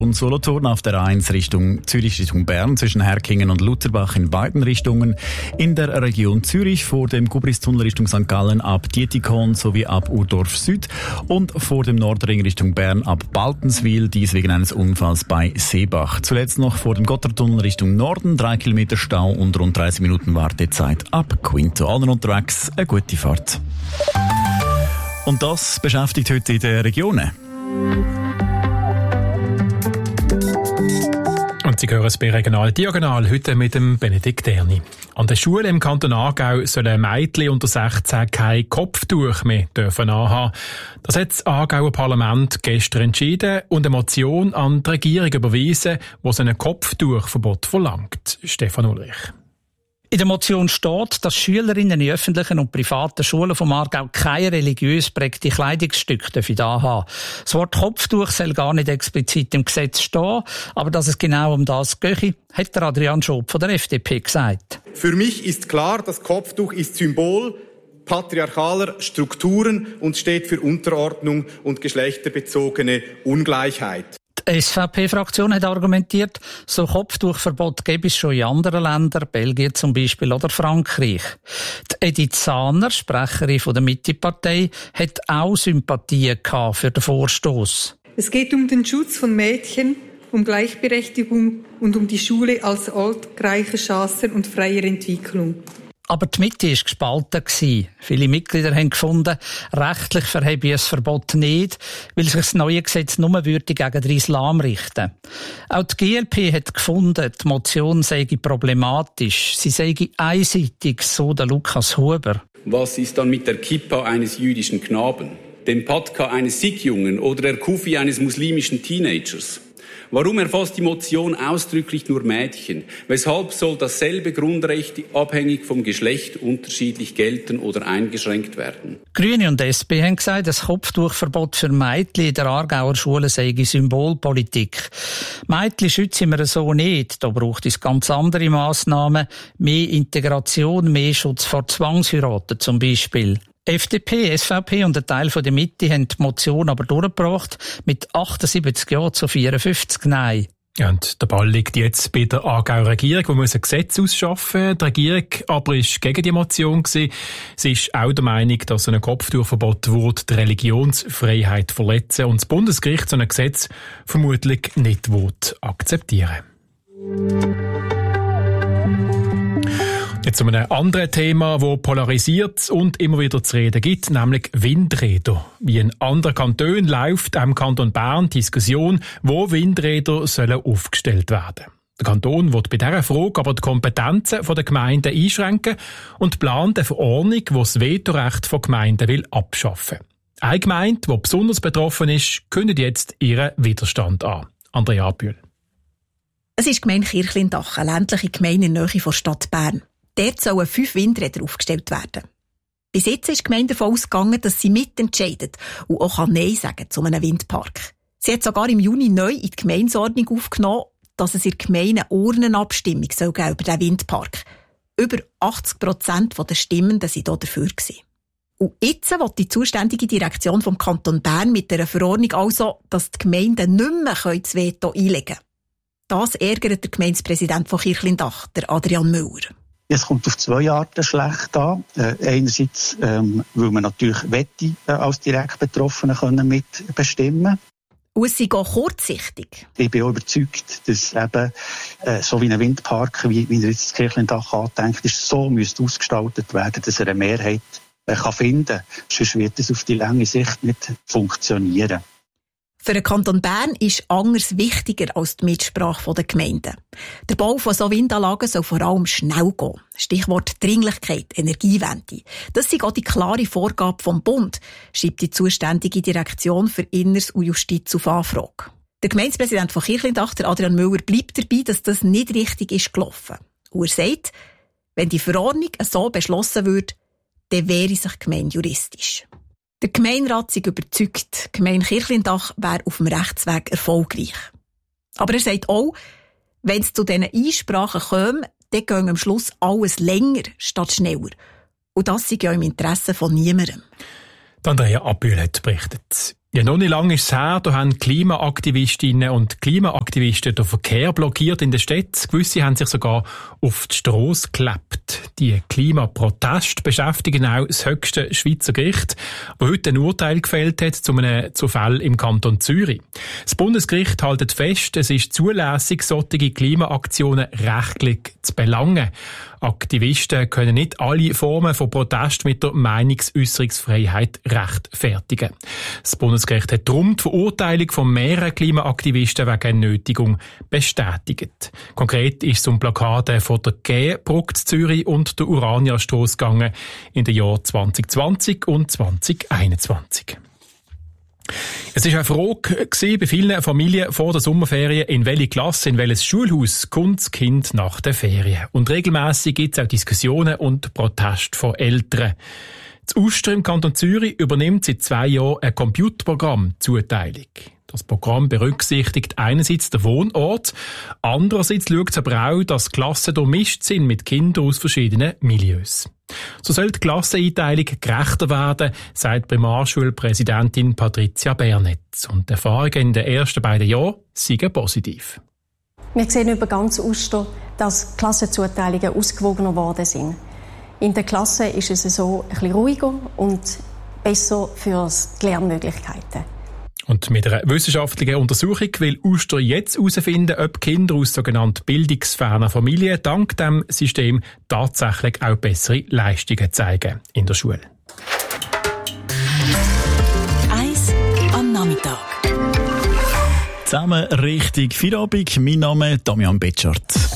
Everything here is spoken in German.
Und Solothurn auf der 1 Richtung Zürich Richtung Bern zwischen Herkingen und Lutherbach in beiden Richtungen. In der Region Zürich vor dem Gubristunnel Richtung St. Gallen ab Dietikon sowie ab Urdorf Süd und vor dem Nordring Richtung Bern ab Baltenswil, dies wegen eines Unfalls bei Seebach. Zuletzt noch vor dem Gotthardtunnel Richtung Norden 3 Kilometer Stau und rund 30 Minuten Wartezeit ab Quinto. Allen unterwegs eine gute Fahrt. Und das beschäftigt heute in den Regionen. Und Sie hören es bei Regional Diagonal heute mit dem Benedikt Erni. An der Schule im Kanton Aargau sollen Mädchen unter 16 kein Kopftuch mehr dürfen anhaben. Das hat das Aargauer Parlament gestern entschieden und eine Motion an die Regierung überwiesen, die ein Kopftuchverbot verlangt. Stefan Ulrich. In der Motion steht, dass Schülerinnen in öffentlichen und privaten Schulen vom Aargau keine religiös prägte Kleidungsstücke anhaben. Das Wort Kopftuch soll gar nicht explizit im Gesetz stehen, aber dass es genau um das gehe, hat der Adrian Schob von der FDP gesagt. Für mich ist klar, das Kopftuch ist Symbol patriarchaler Strukturen und steht für Unterordnung und geschlechterbezogene Ungleichheit. Die SVP-Fraktion hat argumentiert, so Kopftuchverbot gäbe es schon in anderen Ländern, Belgien zum Beispiel oder Frankreich. Die Edith Zahner, Sprecherin der Mitte-Partei, hat auch Sympathien für den Vorstoß. Es geht um den Schutz von Mädchen, um Gleichberechtigung und um die Schule als Ort gleicher Chancen und freier Entwicklung. Aber die Mitte war gespalten. Viele Mitglieder haben gefunden, rechtlich verhebe es Verbot nicht, weil sich das neue Gesetz nur gegen den Islam richten. Auch die GLP hat gefunden, die Motion sei problematisch. Sie sei einseitig, so der Lukas Huber. Was ist dann mit der Kippa eines jüdischen Knaben, dem Patka eines Sikh-Jungen oder der Kufi eines muslimischen Teenagers? Warum erfasst die Motion ausdrücklich nur Mädchen? Weshalb soll dasselbe Grundrecht abhängig vom Geschlecht unterschiedlich gelten oder eingeschränkt werden? Grüne und SP haben gesagt, das Kopftuchverbot für Mädchen in der Aargauer Schule sei Symbolpolitik. Mädchen schützen wir so nicht. Da braucht es ganz andere Massnahmen. Mehr Integration, mehr Schutz vor Zwangsheiraten zum Beispiel. FDP, SVP und ein Teil der Mitte haben die Motion aber durchgebracht, mit 78 Ja zu 54 Nein. Und der Ball liegt jetzt bei der Aargauer Regierung, die muss ein Gesetz ausschaffen. Die Regierung aber ist gegen die Motion gewesen. Sie ist auch der Meinung, dass ein Kopftuchverbot die Religionsfreiheit verletzen und das Bundesgericht so ein Gesetz vermutlich nicht akzeptieren will. Jetzt zu einem anderen Thema, das polarisiert und immer wieder zu reden gibt, nämlich Windräder. Wie in anderen Kantonen läuft auch im Kanton Bern Diskussion, wo Windräder sollen aufgestellt werden. Der Kanton will bei dieser Frage aber die Kompetenzen der Gemeinden einschränken und plant eine Verordnung, die das Vetorecht von Gemeinden abschaffen will. Eine Gemeinde, die besonders betroffen ist, kündigt jetzt ihren Widerstand an. Andrea Bühl. Es ist die Gemeinde Kirchlindach, eine ländliche Gemeinde in der Nähe der Stadt Bern. Dort sollen 5 Windräder aufgestellt werden. Bis jetzt ist die Gemeinde davon ausgegangen, dass sie mitentscheidet und auch Nein sagen zu einem Windpark. Sie hat sogar im Juni neu in die Gemeindeordnung aufgenommen, dass es in der Gemeinde eine Urnenabstimmung soll geben über den Windpark. Über 80% der Stimmenden waren hier dafür. Und jetzt will die zuständige Direktion vom Kanton Bern mit der Verordnung also, dass die Gemeinden nicht mehr das Veto einlegen können. Das ärgert der Gemeindepräsident von Kirchlindach, der Adrian Müller. Es kommt auf 2 Arten schlecht an. Einerseits, weil man natürlich wette als direkt Betroffene mitbestimmen können. Und es ist auch kurzsichtig. Ich bin auch überzeugt, dass eben so wie ein Windpark, wie er jetzt das Kirchlindach andenkt, ist, so müsste ausgestaltet werden, dass er eine Mehrheit kann finden kann. Sonst wird es auf die lange Sicht nicht funktionieren. Für den Kanton Bern ist anders wichtiger als die Mitsprache der Gemeinden. Der Bau von so Windanlagen soll vor allem schnell gehen. Stichwort Dringlichkeit, Energiewende. Das ist auch die klare Vorgabe vom Bund, schreibt die zuständige Direktion für Inneres und Justiz auf Anfrage. Der Gemeindepräsident von Kirchlindach, Adrian Müller, bleibt dabei, dass das nicht richtig ist gelaufen. Und er sagt, wenn die Verordnung so beschlossen würde, dann wäre sich die Gemeinde juristisch. Der Gemeinderat ist überzeugt, die Gemeinde Kirchlindach wäre auf dem Rechtsweg erfolgreich. Aber er sagt auch, wenn es zu diesen Einsprachen käme, dann ginge am Schluss alles länger statt schneller. Und das ist ja im Interesse von niemandem. Andrea Abbühl hat berichtet. Ja, noch nicht lange ist es her, da haben Klimaaktivistinnen und Klimaaktivisten den Verkehr blockiert in der Stadt. Gewisse haben sich sogar auf die Strasse geklebt. Die Klimaproteste beschäftigen auch das höchste Schweizer Gericht, das heute ein Urteil gefällt hat zu Fällen im Kanton Zürich. Das Bundesgericht hält fest, es ist zulässig, solche Klimaaktionen rechtlich zu belangen. Aktivisten können nicht alle Formen von Protest mit der Meinungsäusserungsfreiheit rechtfertigen. Das Bundesgericht hat darum die Verurteilung von mehreren Klimaaktivisten wegen Nötigung bestätigt. Konkret ist es um Plakate von der Gäbrücke in Zürich und der Urania-Strasse gegangen in den Jahren 2020 und 2021. Es war eine Frage bei vielen Familien vor der Sommerferien, in welche Klasse, in welches Schulhaus kommt das Kind nach den Ferien. Und regelmässig gibt es auch Diskussionen und Proteste von Eltern. Das Uster im Kanton Zürich übernimmt seit 2 Jahren eine Computerprogramm-Zuteilung. Das Programm berücksichtigt einerseits den Wohnort, andererseits schaut es aber auch, dass Klassen durchmischt sind mit Kindern aus verschiedenen Milieus. So soll die Klasseneinteilung gerechter werden, sagt Primarschulpräsidentin Patricia Bernetz. Und die Erfahrungen in den ersten beiden Jahren sind positiv. Wir sehen über ganz Uster, dass Klassenzuteilungen ausgewogener geworden sind. In der Klasse ist es so ein bisschen ruhiger und besser für die Lernmöglichkeiten. Und mit einer wissenschaftlichen Untersuchung will Uster jetzt herausfinden, ob Kinder aus sogenannten bildungsfernen Familien dank diesem System tatsächlich auch bessere Leistungen zeigen in der Schule. 1 am Nachmittag. Zusammen richtig Feierabend. Mein Name ist Damian Betschart.